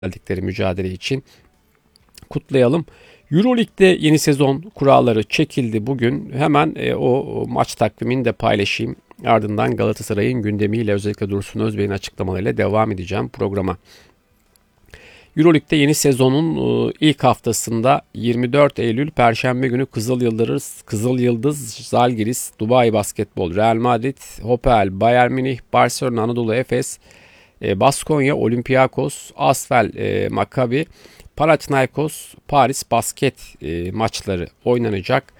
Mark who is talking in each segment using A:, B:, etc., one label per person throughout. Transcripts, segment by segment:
A: geldikleri mücadele için kutlayalım. Euroleague'de yeni sezon kuralları çekildi bugün. Hemen o maç takvimini de paylaşayım. Ardından Galatasaray'ın gündemiyle, özellikle Dursun Özbek'in açıklamalarıyla devam edeceğim programa. Euroleague'de yeni sezonun ilk haftasında 24 Eylül Perşembe günü Kızıl Yıldız, Zalgiris, Dubai Basketbol, Real Madrid, Hopel, Bayern Münih, Barcelona, Anadolu Efes, Baskonya, Olympiakos, Asvel, Maccabi, Panathinaikos, Paris Basket maçları oynanacak.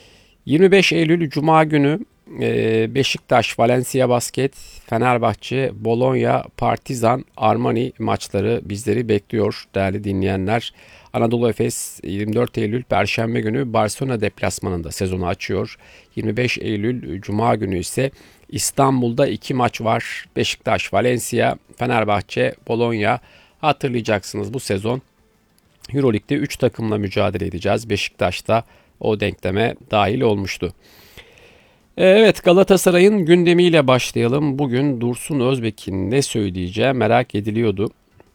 A: 25 Eylül Cuma günü Beşiktaş, Valencia Basket, Fenerbahçe, Bologna, Partizan, Armani maçları bizleri bekliyor değerli dinleyenler. Anadolu Efes 24 Eylül Perşembe günü Barcelona deplasmanında sezonu açıyor. 25 Eylül Cuma günü ise İstanbul'da 2 maç var. Beşiktaş, Valencia, Fenerbahçe, Bologna. Hatırlayacaksınız bu sezon Euroleague'de 3 takımla mücadele edeceğiz. Beşiktaş da o denkleme dahil olmuştu. Evet, Galatasaray'ın gündemiyle başlayalım. Bugün Dursun Özbek'in ne söyleyeceği merak ediliyordu.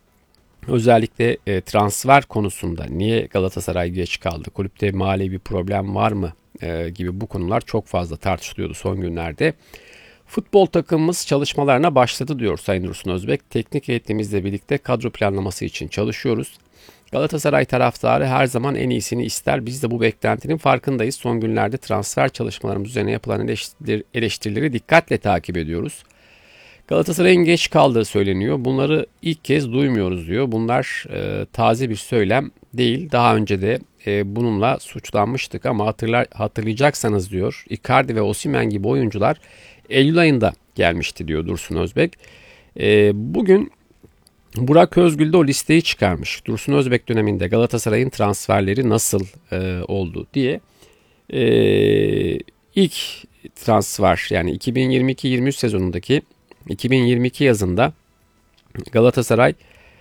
A: Özellikle transfer konusunda niye Galatasaray geç kaldı, kulüpte mali bir problem var mı gibi bu konular çok fazla tartışılıyordu son günlerde. Futbol takımımız çalışmalarına başladı diyor Sayın Dursun Özbek. Teknik heyetimizle birlikte kadro planlaması için çalışıyoruz. Galatasaray taraftarı her zaman en iyisini ister. Biz de bu beklentinin farkındayız. Son günlerde transfer çalışmalarımız üzerine yapılan eleştirileri dikkatle takip ediyoruz. Galatasaray'ın geç kaldığı söyleniyor. Bunları ilk kez duymuyoruz diyor. Bunlar taze bir söylem değil. Daha önce de bununla suçlanmıştık ama hatırlayacaksanız diyor, Icardi ve Osimhen gibi oyuncular Eylül ayında gelmişti diyor Dursun Özbek. Bugün Burak Özgül de o listeyi çıkarmış. Dursun Özbek döneminde Galatasaray'ın transferleri nasıl oldu diye. İlk transfer, yani 2022-23 sezonundaki 2022 yazında Galatasaray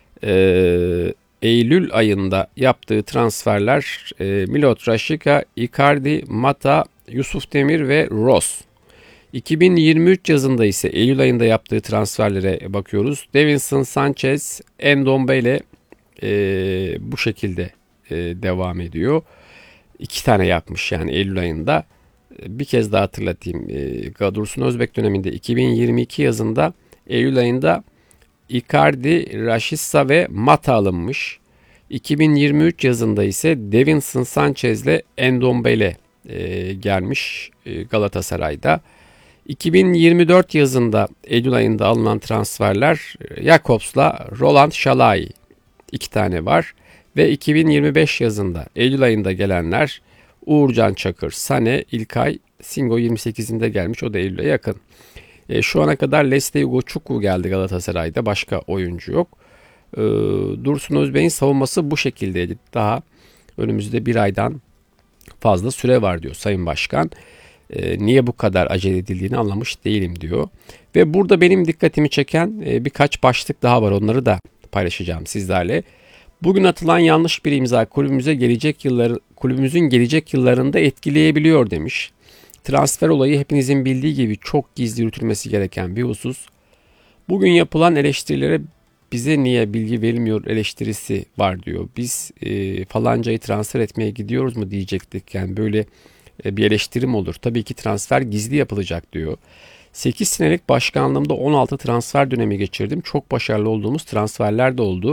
A: Eylül ayında yaptığı transferler Milot Rashica, Icardi, Mata, Yusuf Demir ve Ross. 2023 yazında ise Eylül ayında yaptığı transferlere bakıyoruz. Davinson Sanchez, Ndombele bu şekilde devam ediyor. 2 tane yapmış yani Eylül ayında. Bir kez daha hatırlatayım. Dursun Özbek döneminde 2022 yazında Eylül ayında Icardi, Rashica ve Mata alınmış. 2023 yazında ise Davinson Sanchez ile Ndombele gelmiş Galatasaray'da. 2024 yazında Eylül ayında alınan transferler Jakobs'la Roland Şalai 2 tane var. Ve 2025 yazında Eylül ayında gelenler Uğurcan Çakır, Sane, İlkay, Singo 28'inde gelmiş. O da Eylül'e yakın. Şu ana kadar Leslie Ugochukwu geldi Galatasaray'da. Başka oyuncu yok. Dursun Özbek'in savunması bu şekildeydi. Daha önümüzde bir aydan fazla süre var diyor Sayın Başkan. Niye bu kadar acele edildiğini anlamış değilim diyor. Ve burada benim dikkatimi çeken birkaç başlık daha var. Onları da paylaşacağım sizlerle. Bugün atılan yanlış bir imza kulübümüzün gelecek yıllarında etkileyebiliyor demiş. Transfer olayı hepinizin bildiği gibi çok gizli yürütülmesi gereken bir husus. Bugün yapılan eleştirilere bize niye bilgi verilmiyor eleştirisi var diyor. Biz falancayı transfer etmeye gidiyoruz mu diyecektik. Yani böyle bir eleştirim olur. Tabii ki transfer gizli yapılacak diyor. 8 senelik başkanlığımda 16 transfer dönemi geçirdim. Çok başarılı olduğumuz transferler de oldu.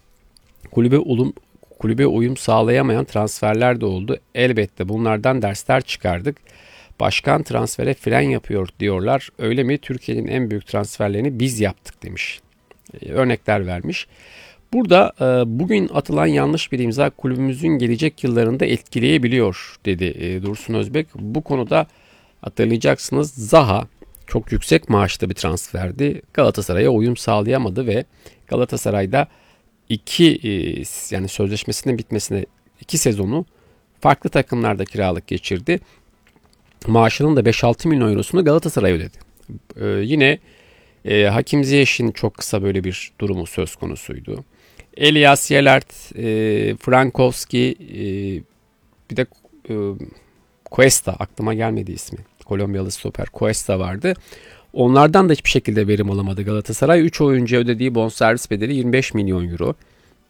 A: Kulübe uyum sağlayamayan transferler de oldu. Elbette bunlardan dersler çıkardık. Başkan transfere fren yapıyor diyorlar. Öyle mi? Türkiye'nin en büyük transferlerini biz yaptık demiş. Örnekler vermiş. Burada bugün atılan yanlış bir imza kulübümüzün gelecek yıllarında etkileyebiliyor dedi Dursun Özbek. Bu konuda hatırlayacaksınız Zaha çok yüksek maaşlı bir transferdi. Galatasaray'a uyum sağlayamadı ve Galatasaray'da yani sözleşmesinin bitmesine 2 sezonu farklı takımlarda kiralık geçirdi. Maaşının da 5-6 milyon eurosunu Galatasaray ödedi. Yine Hakim Ziyech'in çok kısa böyle bir durumu söz konusuydu. Elias Yelert, Frankowski, bir de Cuesta, aklıma gelmedi ismi. Kolombiyalı stoper Cuesta vardı. Onlardan da hiçbir şekilde verim alamadı Galatasaray. 3 oyuncuya ödediği bonservis bedeli 25 milyon euro.